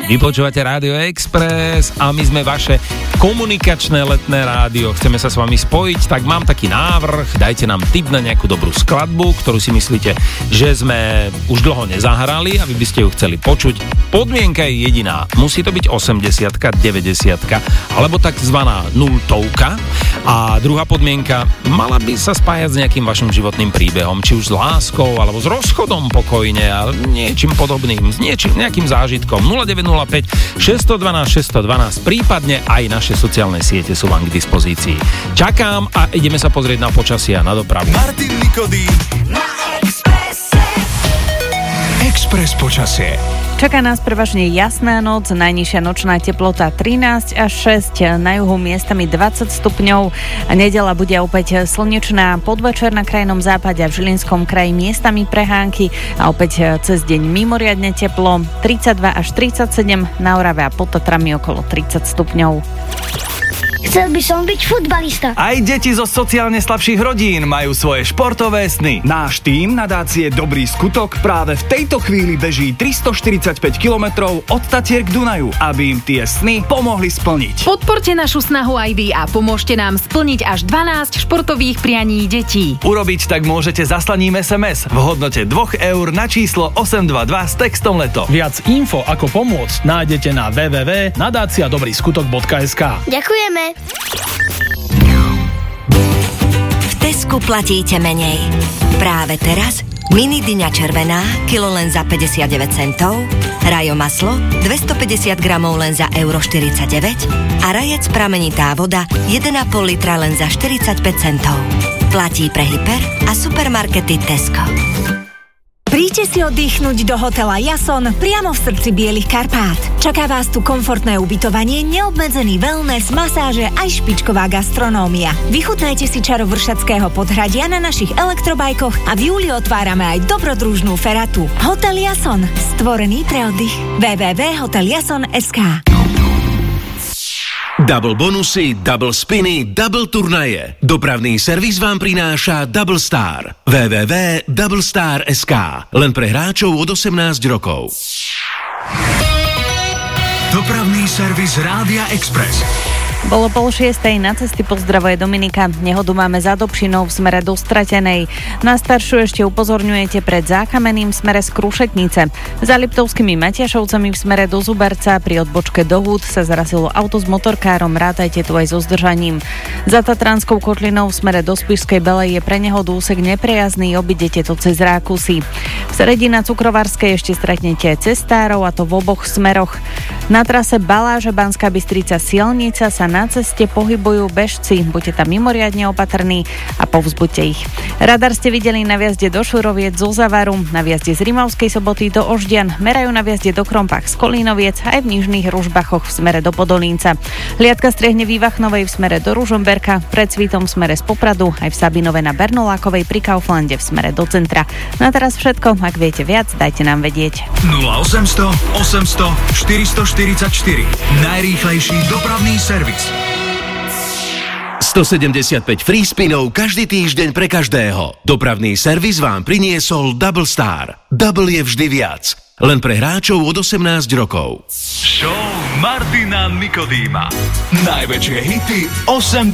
Vy počúvate Rádio Express a my sme vaše komunikačné letné rádio. Chceme sa s vami spojiť, tak mám taký návrh. Dajte nám tip na nejakú dobrú skladbu, ktorú si myslíte, že sme už dlho nezahrali a vy by ste ju chceli počuť. Podmienka je jediná. Musí to byť 80-ka, 90-ka alebo takzvaná nultovka. A druhá podmienka, mala by sa spájať s nejakým vašim životným príbehom, či už s láskou alebo s rozchodom pokojne a niečím podobným, s nejakým zážitkom. 0905 612 612, prípadne aj naše sociálne siete sú vám k dispozícii. Čakám a ideme sa pozrieť na počasie a na dopravu. Martin Nikodým na Expresse. Express počasie. Čaká nás prevažne jasná noc, najnižšia nočná teplota 13 až 6, na juhu miestami 20 stupňov. Nedeľa bude opäť slnečná, podvečer na krajnom západe a v Žilinskom kraji miestami prehánky a opäť cez deň mimoriadne teplo, 32 až 37, na Orave a pod Tatrami okolo 30 stupňov. Chcel by som byť futbalista. Aj deti zo sociálne slabších rodín majú svoje športové sny. Náš tím nadácie Dobrý skutok práve v tejto chvíli beží 345 kilometrov od Tatier k Dunaju, aby im tie sny pomohli splniť. Podporte našu snahu aj vy a pomôžte nám splniť až 12 športových prianí detí. Urobiť tak môžete zaslaním SMS v hodnote 2 eur na číslo 822 s textom LETO. Viac info ako pomôcť nájdete na www.nadaciadobryskutok.sk. Ďakujeme. V Tesku platíte menej. Práve teraz mini dyňa červená, kilo len za 59 centov, rajo maslo 250 gramov len za euro 49 a rajec pramenitá voda 1,5 litra len za 45 centov. Platí pre hyper a supermarkety Tesco. Príďte si oddychnúť do hotela Jason priamo v srdci Bielých Karpát. Čaká vás tu komfortné ubytovanie, neobmedzený wellness, masáže aj špičková gastronómia. Vychutnajte si čaro Vršatského podhradia na našich elektrobajkoch a v júli otvárame aj dobrodružnú feratu. Hotel Jason, stvorený pre oddych. www.hoteljason.sk. Double bonusy, double spiny, double turnaje. Dopravný servis vám prináša Double Star. www.doublestar.sk. Len pre hráčov od 18 rokov. Dopravný servis Rádia Express. Bolo 5:30, na cesty pozdravuje Dominika. Nehodu máme za Dobšinou v smere do Stratenej. Na staršiu ešte upozorňujete pred Zákameným v smere z Krušetnice. Za Liptovskými Matiašovcami v smere do Zuberca pri odbočke do Húd sa zarazilo auto s motorkárom, rátajte tu aj so zdržaním. Za Tatranskou kotlinou v smere do Spišskej Belej je pre nehodu úsek neprejazný, obidete to cez Rákusy. V Sredi na Cukrovárskej ešte stretnete cestárov, a to v oboch smeroch. Na trase Baláže Banská Bystrica Sielnica sa na ceste pohybujú bežci, buďte tam mimoriadne opatrní a povzbuďte ich. Radar ste videli na viazde do Šuroviec zo Zavaru, na viazde z Rimavskej Soboty do Oždian, merajú na viazde do Krompach z Kolínoviec aj v Nižných Ružbachoch v smere do Podolínca. Hliadka striehne v Ivachnovej v smere do Ružomberka, pred Svitom v smere z Popradu, aj v Sabinove na Bernolákovej pri Kauflande v smere do centra. Na teraz všetko, ak viete viac, dajte nám vedieť. 0800 800 444. Najrýchlejší dopravný servis. 175 free spinov každý týždeň pre každého. Dopravný servis vám priniesol Double Star. Double je vždy viac. Len pre hráčov od 18 rokov. Show Martina Nikodýma. Najväčšie hity 80